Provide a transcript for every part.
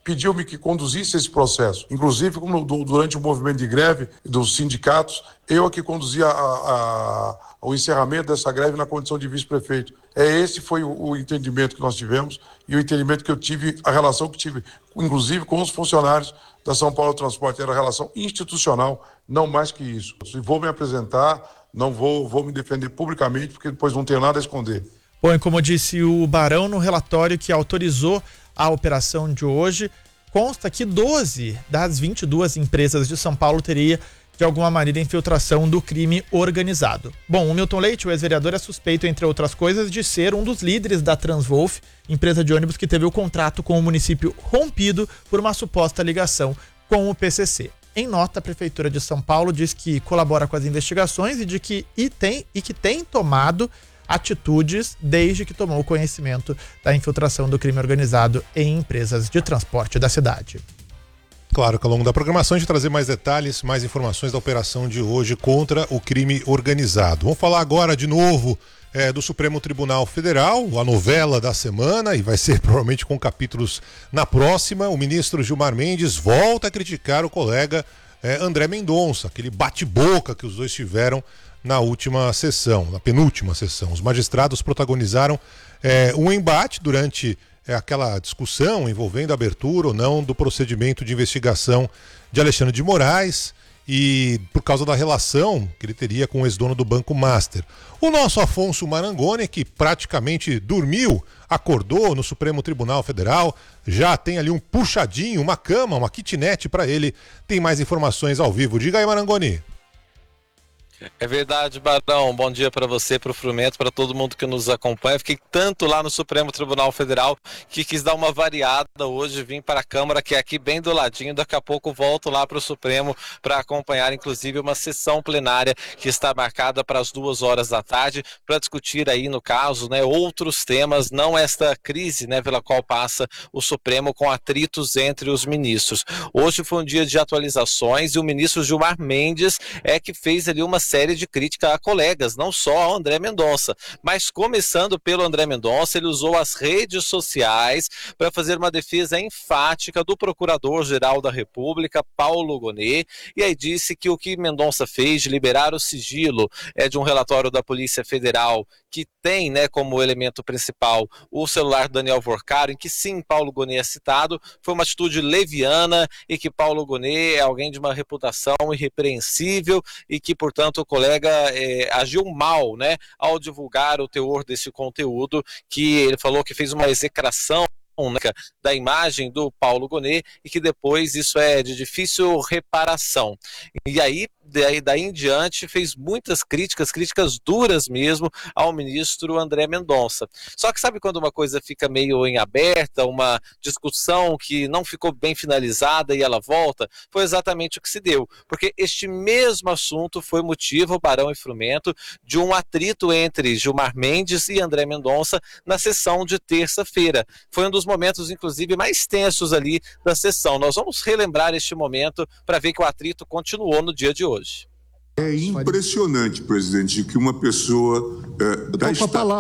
pediu-me que conduzisse esse processo. Inclusive, durante o movimento de greve dos sindicatos, eu é que conduzia o encerramento dessa greve na condição de vice-prefeito. Esse foi o entendimento que nós tivemos e o entendimento que eu tive, a relação que tive, inclusive com os funcionários da São Paulo Transporte. Era relação institucional, não mais que isso. E vou me apresentar, não vou me defender publicamente, porque depois não tenho nada a esconder. Bom, e como disse o Barão no relatório que autorizou a operação de hoje, consta que 12 das 22 empresas de São Paulo teria, de alguma maneira, infiltração do crime organizado. Bom, o Milton Leite, o ex-vereador, é suspeito, entre outras coisas, de ser um dos líderes da Transwolf, empresa de ônibus que teve o contrato com o município rompido por uma suposta ligação com o PCC. Em nota, a Prefeitura de São Paulo diz que colabora com as investigações e que tem tomado atitudes desde que tomou conhecimento da infiltração do crime organizado em empresas de transporte da cidade. Claro que ao longo da programação a gente trazer mais detalhes, mais informações da operação de hoje contra o crime organizado. Vamos falar agora de novo do Supremo Tribunal Federal, a novela da semana, e vai ser provavelmente com capítulos na próxima. O ministro Gilmar Mendes volta a criticar o colega André Mendonça, aquele bate-boca que os dois tiveram na última sessão, na penúltima sessão. Os magistrados protagonizaram um embate durante aquela discussão envolvendo a abertura ou não do procedimento de investigação de Alexandre de Moraes e por causa da relação que ele teria com o ex-dono do Banco Master. O nosso Afonso Marangoni, que praticamente dormiu, acordou no Supremo Tribunal Federal, já tem ali um puxadinho, uma cama, uma kitnet para ele. Tem mais informações ao vivo. Diga aí, Marangoni. É verdade, Barão. Bom dia para você, para o Frumento, para todo mundo que nos acompanha. Fiquei tanto lá no Supremo Tribunal Federal que quis dar uma variada hoje, vim para a Câmara, que é aqui bem do ladinho. Daqui a pouco volto lá para o Supremo para acompanhar, inclusive, uma sessão plenária que está marcada para as 2h da tarde, para discutir aí, no caso, outros temas, não esta crise, pela qual passa o Supremo com atritos entre os ministros. Hoje foi um dia de atualizações e o ministro Gilmar Mendes que fez ali uma série de críticas a colegas, não só ao André Mendonça, mas começando pelo André Mendonça, ele usou as redes sociais para fazer uma defesa enfática do Procurador-Geral da República, Paulo Gonet, e aí disse que o que Mendonça fez de liberar o sigilo de um relatório da Polícia Federal que tem como elemento principal o celular do Daniel Vorcaro, em que sim, Paulo Gonet é citado, foi uma atitude leviana e que Paulo Gonet é alguém de uma reputação irrepreensível e que, portanto, o colega agiu mal, ao divulgar o teor desse conteúdo, que ele falou que fez uma execração da imagem do Paulo Gonet e que depois isso é de difícil reparação. E aí, daí em diante, fez muitas críticas duras mesmo ao ministro André Mendonça. Só que sabe quando uma coisa fica meio em aberta, uma discussão que não ficou bem finalizada e ela volta? Foi exatamente o que se deu, porque este mesmo assunto foi motivo, Barão e Frumento, de um atrito entre Gilmar Mendes e André Mendonça na sessão de terça-feira. Foi um dos momentos, inclusive, mais tensos ali da sessão. Nós vamos relembrar este momento para ver que o atrito continuou no dia de hoje. É impressionante, presidente, que uma pessoa da estatura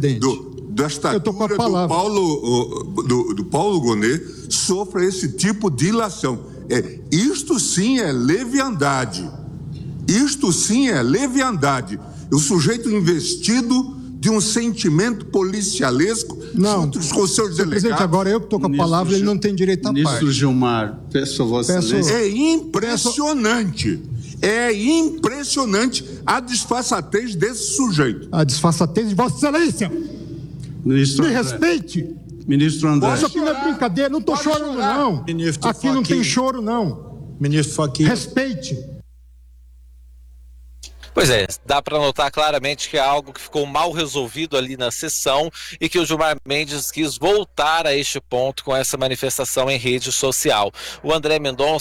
do Paulo Gonet sofra esse tipo de ilação. Isto sim é leviandade. Isto sim é leviandade. O sujeito investido de um sentimento policialesco junto com os seus delegados. Presidente, agora eu que estou com a palavra, ele não tem direito a parte. Ministro Gilmar, peço a Vossa Excelência. É impressionante. É impressionante a disfarçatez desse sujeito. A disfarçatez de Vossa Excelência. Ministro Me André. respeite. Ministro André. Isso aqui não é brincadeira, não estou chorando, não. Ministro aqui não tem choro, não. Ministro Fachin. Respeite. Pois é, dá para notar claramente que é algo que ficou mal resolvido ali na sessão e que o Gilmar Mendes quis voltar a este ponto com essa manifestação em rede social. O André Mendonça,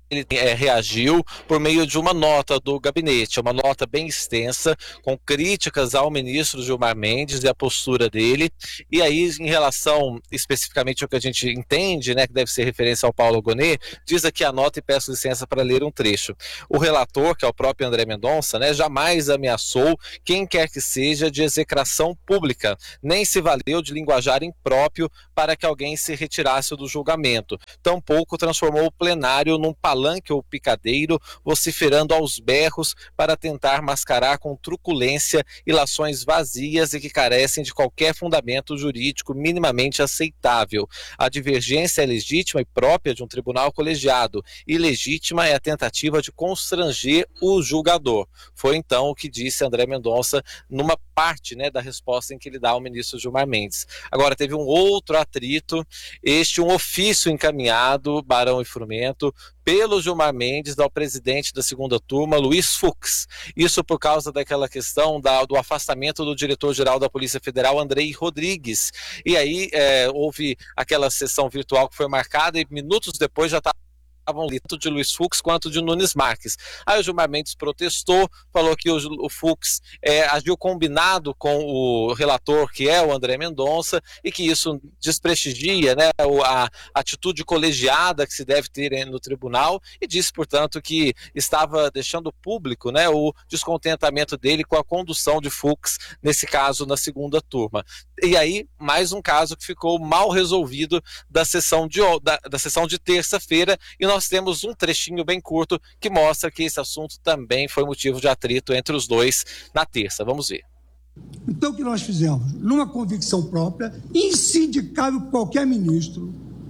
ele reagiu por meio de uma nota do gabinete, uma nota bem extensa, com críticas ao ministro Gilmar Mendes e a postura dele. E aí, em relação especificamente ao que a gente entende, né, que deve ser referência ao Paulo Gonet, diz aqui a nota e peço licença para ler um trecho. O relator, que é o próprio André Mendonça, né, jamais ameaçou quem quer que seja de execração pública, nem se valeu de linguajar impróprio para que alguém se retirasse do julgamento. Tampouco transformou o plenário num palanque ou picadeiro, vociferando aos berros para tentar mascarar com truculência ilações vazias e que carecem de qualquer fundamento jurídico minimamente aceitável. A divergência é legítima e própria de um tribunal colegiado. Ilegítima é a tentativa de constranger o julgador. Foi então o que disse André Mendonça numa parte, né, da resposta em que ele dá ao ministro Gilmar Mendes. Agora teve um outro atrito, um ofício encaminhado, Barão e Frumento, pelo Gilmar Mendes ao presidente da segunda turma, Luiz Fux. Isso por causa daquela questão do afastamento do diretor-geral da Polícia Federal, Andrei Rodrigues. E aí houve aquela sessão virtual que foi marcada e minutos depois já estavam tanto de Luiz Fux quanto de Nunes Marques. Aí o Gilmar Mendes protestou, falou que o Fux agiu combinado com o relator, que é o André Mendonça, e que isso desprestigia, né, a atitude colegiada que se deve ter no tribunal, e disse, portanto, que estava deixando público, né, o descontentamento dele com a condução de Fux, nesse caso, na segunda turma. E aí, mais um caso que ficou mal resolvido da sessão de terça-feira, e nós temos um trechinho bem curto que mostra que esse assunto também foi motivo de atrito entre os dois na terça. Vamos ver. Então, o que nós fizemos? Numa convicção própria, insindicável por qualquer ministro,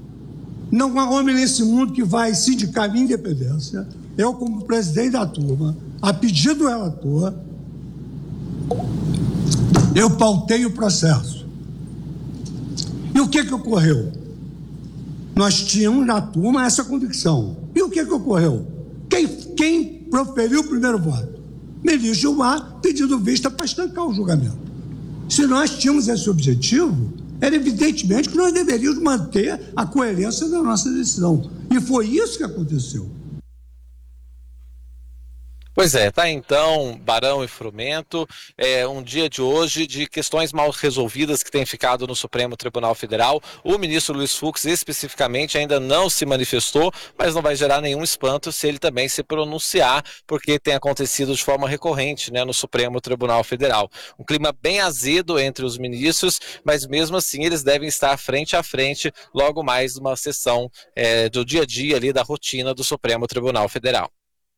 não há homem nesse mundo que vai sindicar minha independência. Eu, como presidente da turma, a pedido do relator, eu pautei o processo. E o que ocorreu? Nós tínhamos na turma essa convicção. E o que ocorreu? Quem proferiu o primeiro voto? Ministro Gilmar, pedindo vista para estancar o julgamento. Se nós tínhamos esse objetivo, era evidentemente que nós deveríamos manter a coerência da nossa decisão. E foi isso que aconteceu. Pois é, tá então, Barão e Frumento, um dia de hoje de questões mal resolvidas que têm ficado no Supremo Tribunal Federal. O ministro Luiz Fux especificamente ainda não se manifestou, mas não vai gerar nenhum espanto se ele também se pronunciar, porque tem acontecido de forma recorrente, né, no Supremo Tribunal Federal. Um clima bem azedo entre os ministros, mas mesmo assim eles devem estar frente a frente logo mais numa sessão do dia a dia ali da rotina do Supremo Tribunal Federal.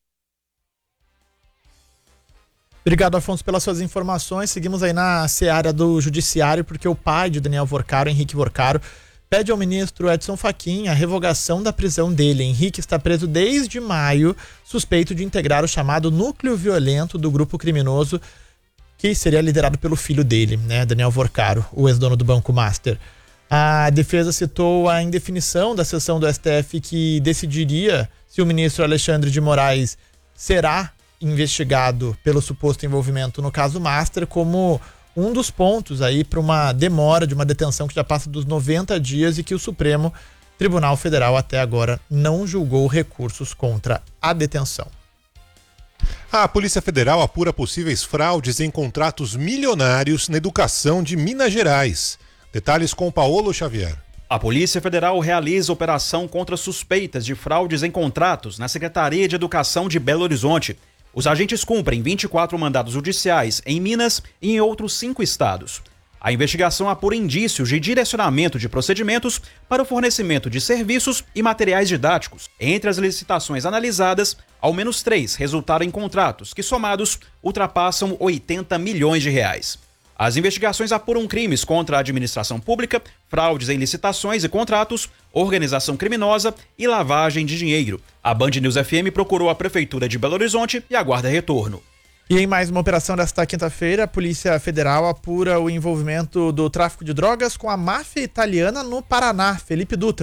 Obrigado, Afonso, pelas suas informações. Seguimos aí na seara do judiciário, porque o pai de Daniel Vorcaro, Henrique Vorcaro, pede ao ministro Edson Fachin a revogação da prisão dele. Henrique está preso desde maio, suspeito de integrar o chamado núcleo violento do grupo criminoso que seria liderado pelo filho dele, né, Daniel Vorcaro, o ex-dono do Banco Master. A defesa citou a indefinição da sessão do STF que decidiria se o ministro Alexandre de Moraes será investigado pelo suposto envolvimento no caso Master como um dos pontos aí para uma demora de uma detenção que já passa dos 90 dias e que o Supremo Tribunal Federal até agora não julgou recursos contra a detenção. A Polícia Federal apura possíveis fraudes em contratos milionários na educação de Minas Gerais. Detalhes com Paulo Xavier. A Polícia Federal realiza operação contra suspeitas de fraudes em contratos na Secretaria de Educação de Belo Horizonte. Os agentes cumprem 24 mandados judiciais em Minas e em outros 5 estados. A investigação apura indícios de direcionamento de procedimentos para o fornecimento de serviços e materiais didáticos. Entre as licitações analisadas, ao menos 3 resultaram em contratos que, somados, ultrapassam 80 milhões de reais. As investigações apuram crimes contra a administração pública, fraudes em licitações e contratos, organização criminosa e lavagem de dinheiro. A Band News FM procurou a Prefeitura de Belo Horizonte e aguarda retorno. E em mais uma operação desta quinta-feira, a Polícia Federal apura o envolvimento do tráfico de drogas com a máfia italiana no Paraná. Felipe Dutra.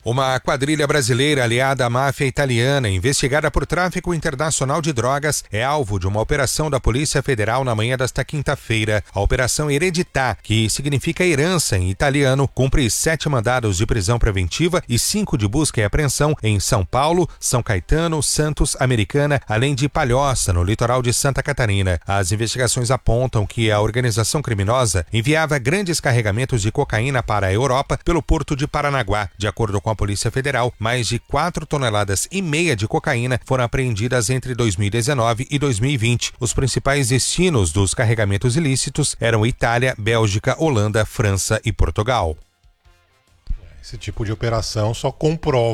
Uma quadrilha brasileira aliada à máfia italiana, investigada por tráfico internacional de drogas, é alvo de uma operação da Polícia Federal na manhã desta quinta-feira. A Operação Heredità, que significa herança em italiano, cumpre 7 mandados de prisão preventiva e 5 de busca e apreensão em São Paulo, São Caetano, Santos, Americana, além de Palhoça, no litoral de Santa Catarina. As investigações apontam que a organização criminosa enviava grandes carregamentos de cocaína para a Europa pelo porto de Paranaguá. De acordo com a Polícia Federal, mais de 4,5 toneladas de cocaína foram apreendidas entre 2019 e 2020. Os principais destinos dos carregamentos ilícitos eram Itália, Bélgica, Holanda, França e Portugal. Esse tipo de operação só comprova